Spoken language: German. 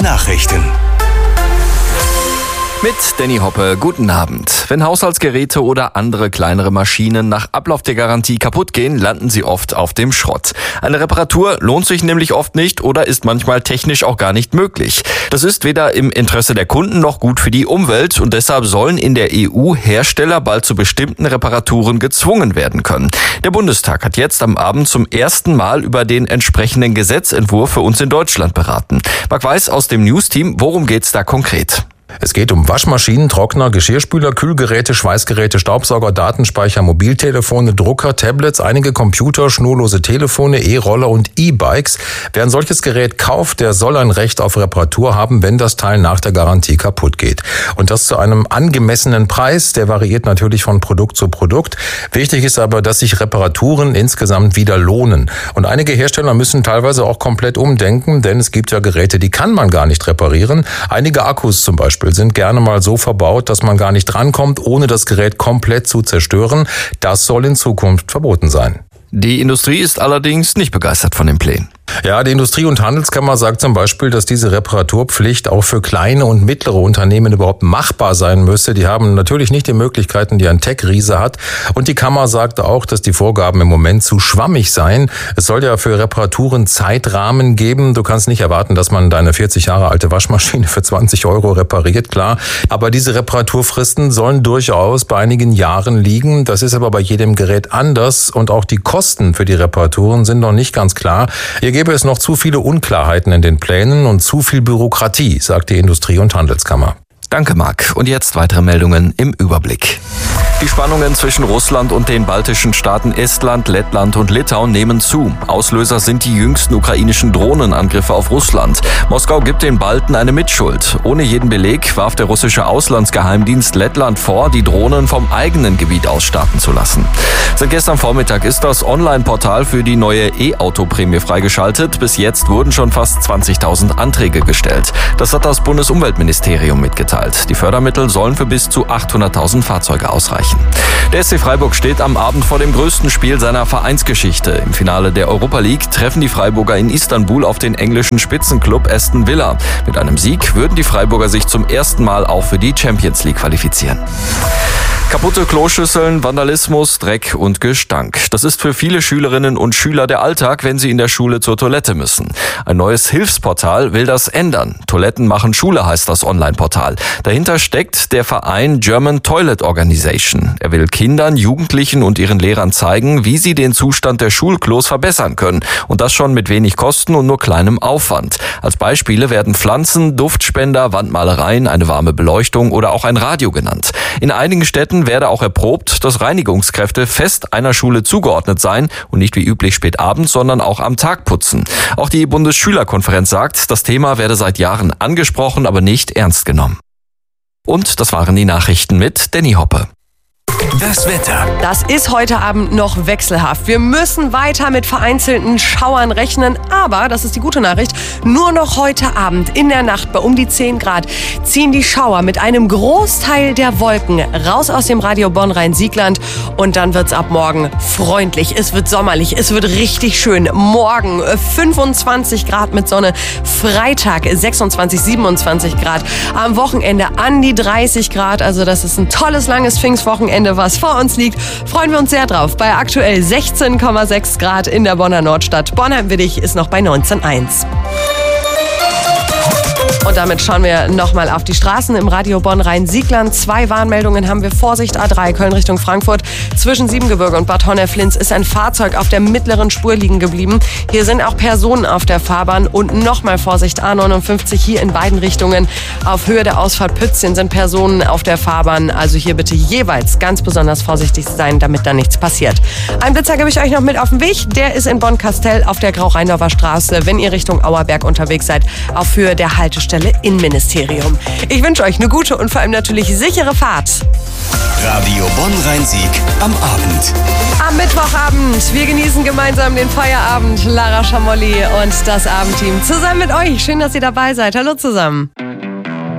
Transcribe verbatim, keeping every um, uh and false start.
Nachrichten. Mit Danny Hoppe, guten Abend. Wenn Haushaltsgeräte oder andere kleinere Maschinen nach Ablauf der Garantie kaputt gehen, landen sie oft auf dem Schrott. Eine Reparatur lohnt sich nämlich oft nicht oder ist manchmal technisch auch gar nicht möglich. Das ist weder im Interesse der Kunden noch gut für die Umwelt und deshalb sollen in der E U Hersteller bald zu bestimmten Reparaturen gezwungen werden können. Der Bundestag hat jetzt am Abend zum ersten Mal über den entsprechenden Gesetzentwurf für uns in Deutschland beraten. Marc Weiß aus dem News-Team, worum geht's da konkret? Es geht um Waschmaschinen, Trockner, Geschirrspüler, Kühlgeräte, Schweißgeräte, Staubsauger, Datenspeicher, Mobiltelefone, Drucker, Tablets, einige Computer, schnurlose Telefone, E-Roller und E-Bikes. Wer ein solches Gerät kauft, der soll ein Recht auf Reparatur haben, wenn das Teil nach der Garantie kaputt geht. Und das zu einem angemessenen Preis, der variiert natürlich von Produkt zu Produkt. Wichtig ist aber, dass sich Reparaturen insgesamt wieder lohnen. Und einige Hersteller müssen teilweise auch komplett umdenken, denn es gibt ja Geräte, die kann man gar nicht reparieren. Einige Akkus zum Beispiel sind gerne mal so verbaut, dass man gar nicht drankommt, ohne das Gerät komplett zu zerstören. Das soll in Zukunft verboten sein. Die Industrie ist allerdings nicht begeistert von den Plänen. Ja, die Industrie- und Handelskammer sagt zum Beispiel, dass diese Reparaturpflicht auch für kleine und mittlere Unternehmen überhaupt machbar sein müsse. Die haben natürlich nicht die Möglichkeiten, die ein Tech-Riese hat. Und die Kammer sagt auch, dass die Vorgaben im Moment zu schwammig seien. Es soll ja für Reparaturen Zeitrahmen geben. Du kannst nicht erwarten, dass man deine vierzig Jahre alte Waschmaschine für zwanzig Euro repariert, klar. Aber diese Reparaturfristen sollen durchaus bei einigen Jahren liegen. Das ist aber bei jedem Gerät anders. Und auch die Kosten für die Reparaturen sind noch nicht ganz klar. Hier gäbe es noch zu viele Unklarheiten in den Plänen und zu viel Bürokratie, sagt die Industrie- und Handelskammer. Danke, Marc. Und jetzt weitere Meldungen im Überblick. Die Spannungen zwischen Russland und den baltischen Staaten Estland, Lettland und Litauen nehmen zu. Auslöser sind die jüngsten ukrainischen Drohnenangriffe auf Russland. Moskau gibt den Balten eine Mitschuld. Ohne jeden Beleg warf der russische Auslandsgeheimdienst Lettland vor, die Drohnen vom eigenen Gebiet aus starten zu lassen. Seit gestern Vormittag ist das Online-Portal für die neue E-Auto-Prämie freigeschaltet. Bis jetzt wurden schon fast zwanzigtausend Anträge gestellt. Das hat das Bundesumweltministerium mitgeteilt. Die Fördermittel sollen für bis zu achthunderttausend Fahrzeuge ausreichen. Der S C Freiburg steht am Abend vor dem größten Spiel seiner Vereinsgeschichte. Im Finale der Europa League treffen die Freiburger in Istanbul auf den englischen Spitzenklub Aston Villa. Mit einem Sieg würden die Freiburger sich zum ersten Mal auch für die Champions League qualifizieren. Kaputte Kloschüsseln, Vandalismus, Dreck und Gestank. Das ist für viele Schülerinnen und Schüler der Alltag, wenn sie in der Schule zur Toilette müssen. Ein neues Hilfsportal will das ändern. Toiletten machen Schule heißt das Online-Portal. Dahinter steckt der Verein German Toilet Organization. Er will Kindern, Jugendlichen und ihren Lehrern zeigen, wie sie den Zustand der Schulklos verbessern können. Und das schon mit wenig Kosten und nur kleinem Aufwand. Als Beispiele werden Pflanzen, Duftspender, Wandmalereien, eine warme Beleuchtung oder auch ein Radio genannt. In einigen Städten werde auch erprobt, dass Reinigungskräfte fest einer Schule zugeordnet seien und nicht wie üblich spät abends, sondern auch am Tag putzen. Auch die Bundesschülerkonferenz sagt, das Thema werde seit Jahren angesprochen, aber nicht ernst genommen. Und das waren die Nachrichten mit Danny Hoppe. Das Wetter. Das ist heute Abend noch wechselhaft. Wir müssen weiter mit vereinzelten Schauern rechnen, aber, das ist die gute Nachricht, nur noch heute Abend in der Nacht bei um die zehn Grad ziehen die Schauer mit einem Großteil der Wolken raus aus dem Radio Bonn-Rhein-Siegland und dann wird's ab morgen freundlich, es wird sommerlich, es wird richtig schön. Morgen fünfundzwanzig Grad mit Sonne, Freitag sechsundzwanzig, siebenundzwanzig Grad, am Wochenende an die dreißig Grad, also das ist ein tolles, langes Pfingstwochenende, was vor uns liegt, freuen wir uns sehr drauf. Bei aktuell sechzehn Komma sechs Grad in der Bonner Nordstadt. Bornheim-Widdig ist noch bei neunzehn Komma eins. Und damit schauen wir nochmal auf die Straßen im Radio Bonn-Rhein-Siegland. Zwei Warnmeldungen haben wir. Vorsicht A drei, Köln Richtung Frankfurt. Zwischen Siebengebirge und Bad Honnef-Linz ist ein Fahrzeug auf der mittleren Spur liegen geblieben. Hier sind auch Personen auf der Fahrbahn. Und nochmal Vorsicht A neunundfünfzig hier in beiden Richtungen. Auf Höhe der Ausfahrt Pützchen sind Personen auf der Fahrbahn. Also hier bitte jeweils ganz besonders vorsichtig sein, damit da nichts passiert. Einen Blitzer gebe ich euch noch mit auf den Weg. Der ist in Bonn-Kastell auf der Grau-Rheindorfer Straße, wenn ihr Richtung Auerberg unterwegs seid, auf Höhe der Haltestelle Innenministerium. Ich wünsche euch eine gute und vor allem natürlich sichere Fahrt. Radio Bonn-Rhein-Sieg am Abend. Am Mittwochabend. Wir genießen gemeinsam den Feierabend. Lara Schamolli und das Abendteam zusammen mit euch. Schön, dass ihr dabei seid. Hallo zusammen.